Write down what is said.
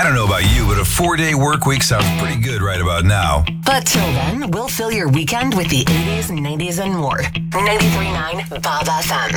don't know about you, but a 4-day work week sounds pretty good right about now. But till then, we'll fill your weekend with the 80s, 90s, and more. 93.9 Bob FM.